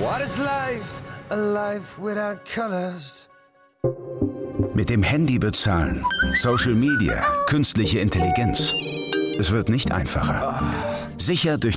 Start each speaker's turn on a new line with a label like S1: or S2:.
S1: What is life? A life without colors.
S2: Mit dem Handy bezahlen, Social Media, künstliche Intelligenz. Es wird nicht einfacher. Sicher durch